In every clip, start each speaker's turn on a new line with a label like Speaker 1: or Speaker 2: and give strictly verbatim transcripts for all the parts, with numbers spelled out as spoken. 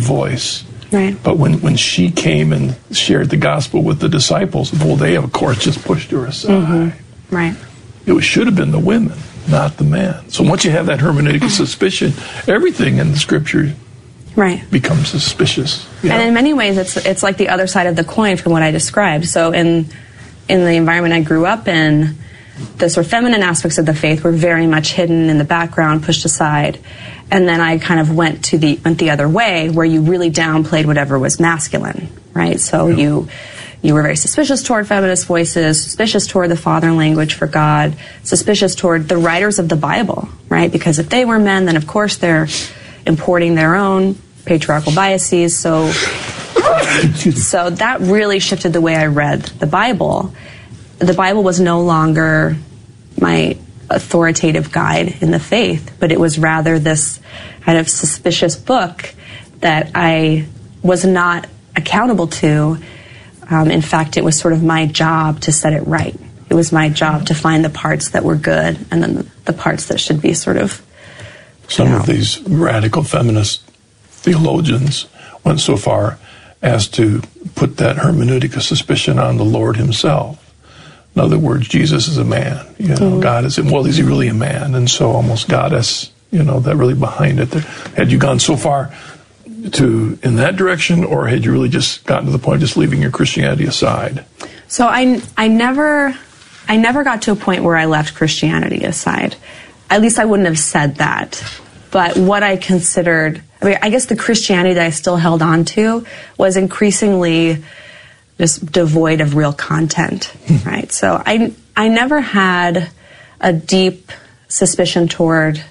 Speaker 1: voice.
Speaker 2: Right.
Speaker 1: But when, when she came and shared the gospel with the disciples, well, they, of course, just pushed her aside.
Speaker 2: Mm-hmm. Right.
Speaker 1: It was, should have been the women, not the men. So once you have that hermeneutic of suspicion, everything in the Scripture
Speaker 2: right.
Speaker 1: becomes suspicious.
Speaker 2: Yeah. And in many ways, it's it's like the other side of the coin from what I described. So in in the environment I grew up in, the sort of feminine aspects of the faith were very much hidden in the background, pushed aside. And then I kind of went to the went the other way, where you really downplayed whatever was masculine, right? So yeah. you you were very suspicious toward feminist voices, suspicious toward the father language for God, suspicious toward the writers of the Bible, right? Because if they were men, then of course they're importing their own patriarchal biases. So, so that really shifted the way I read the Bible. The Bible was no longer my authoritative guide in the faith, but it was rather this kind of suspicious book that I was not accountable to. Um, in fact, it was sort of my job to set it right. It was my job to find the parts that were good and then the, the parts that should be sort of...
Speaker 1: Some
Speaker 2: you know.
Speaker 1: of these radical feminist theologians went so far as to put that hermeneutic of suspicion on the Lord himself. In other words, Jesus is a man. You know, mm-hmm. God is, well, is he really a man? And so almost goddess, you know, that really behind it. There. Had you gone so far to in that direction, or had you really just gotten to the point of just leaving your Christianity aside?
Speaker 2: So I, I never, I never got to a point where I left Christianity aside. At least I wouldn't have said that. But what I considered, I mean, I guess the Christianity that I still held on to was increasingly just devoid of real content, right? So I, I never had a deep suspicion toward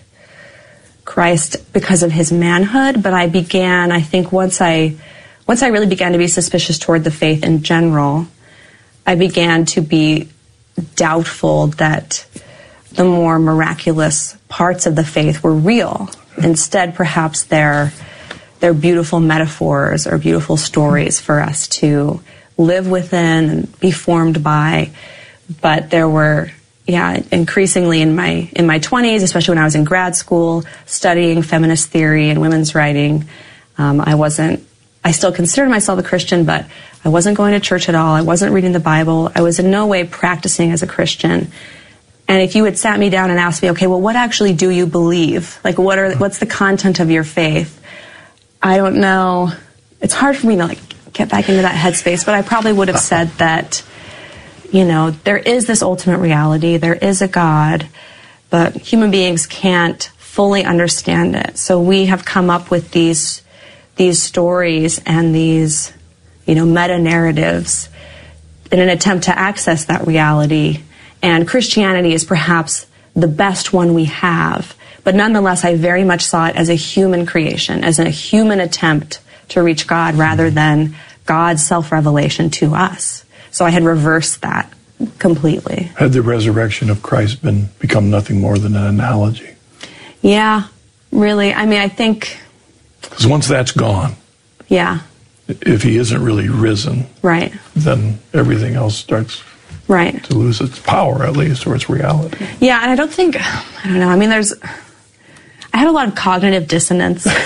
Speaker 2: Christ because of his manhood, but I began, I think once I, once I really began to be suspicious toward the faith in general, I began to be doubtful that the more miraculous parts of the faith were real. Instead, perhaps they're, they're beautiful metaphors or beautiful stories for us to live within and be formed by. But there were, yeah, increasingly in my in my twenties, especially when I was in grad school, studying feminist theory and women's writing, um, I wasn't, I still considered myself a Christian, but I wasn't going to church at all. I wasn't reading the Bible. I was in no way practicing as a Christian. And if you had sat me down and asked me, okay, well, what actually do you believe? Like, what are what's the content of your faith? I don't know. It's hard for me to, like, get back into that headspace, but I probably would have said that, you know, there is this ultimate reality, there is a God, but human beings can't fully understand it. So we have come up with these these stories and these, you know, meta-narratives in an attempt to access that reality. And Christianity is perhaps the best one we have. But nonetheless, I very much saw it as a human creation, as a human attempt to reach God rather than God's self-revelation to us. So I had reversed that completely.
Speaker 1: Had the resurrection of Christ been become nothing more than an analogy?
Speaker 2: Yeah, really. I mean, I think...
Speaker 1: Because once that's gone,
Speaker 2: yeah,
Speaker 1: if he isn't really risen,
Speaker 2: right,
Speaker 1: then everything else starts
Speaker 2: right
Speaker 1: to lose its power, at least, or its reality.
Speaker 2: Yeah, and I don't think, I don't know, I mean, there's... I had a lot of cognitive dissonance. So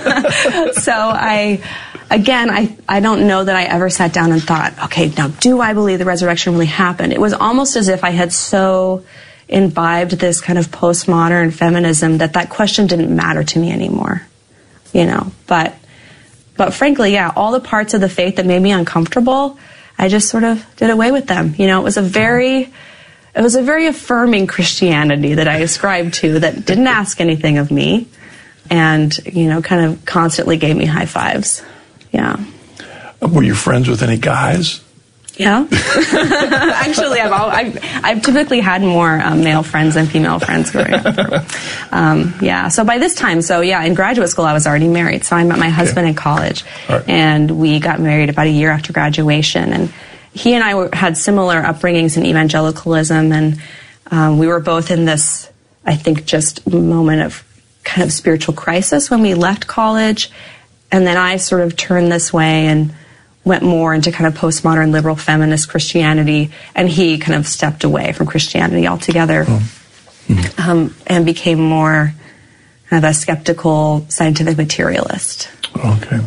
Speaker 2: I, again, I, I don't know that I ever sat down and thought, okay, now do I believe the resurrection really happened? It was almost as if I had so imbibed this kind of postmodern feminism that that question didn't matter to me anymore, you know. But, but frankly, yeah, all the parts of the faith that made me uncomfortable, I just sort of did away with them. You know, it was a very... It was a very affirming Christianity that I ascribed to that didn't ask anything of me and, you know, kind of constantly gave me high fives. Yeah.
Speaker 1: Were you friends with any guys?
Speaker 2: Yeah. Actually, I've, all, I've I've typically had more um, male friends than female friends growing up. Um, yeah. So by this time, so yeah, in graduate school, I was already married. So I met my husband okay. in college. Right. And we got married about a year after graduation. And he and I were, had similar upbringings in evangelicalism, and um, we were both in this, I think, just moment of kind of spiritual crisis when we left college. And then I sort of turned this way and went more into kind of postmodern liberal feminist Christianity, and he kind of stepped away from Christianity altogether oh. mm-hmm. um, and became more kind of a skeptical scientific materialist.
Speaker 1: Okay.